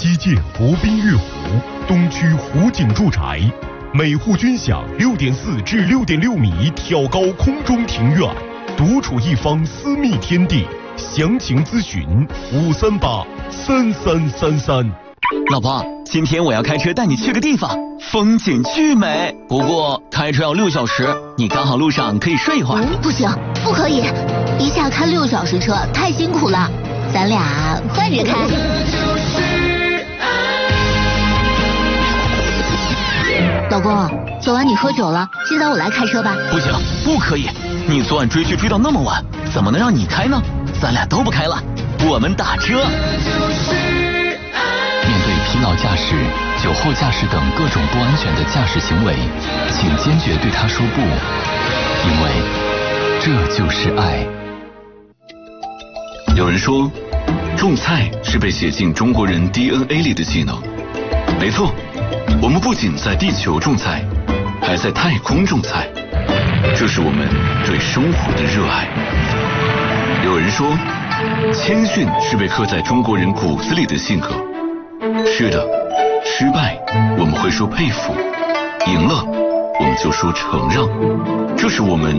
西界河滨月湖东区湖景住宅，每户均享6.4至6.6米挑高空中庭院，独处一方私密天地。详情咨询5383333。 老婆，今天我要开车带你去个地方，风景巨美，不过开车要6小时，你刚好路上可以睡一会儿。 不行，不可以，一下开6小时车太辛苦了，咱俩换着开。老公，昨晚你喝酒了，今早我来开车吧。 不行，不可以，你昨晚追剧追到那么晚，怎么能让你开呢？咱俩都不开了，我们打车。 面对疲劳驾驶、酒后驾驶等各种不安全的驾驶行为，请坚决对他说不，因为这就是爱。 有人说，种菜是被写进中国人 DNA 里的技能。没错，我们不仅在地球种菜，还在太空种菜，这是我们对生活的热爱。有人说，谦逊是被刻在中国人骨子里的性格。是的，失败我们会说佩服，赢了我们就说承让，这是我们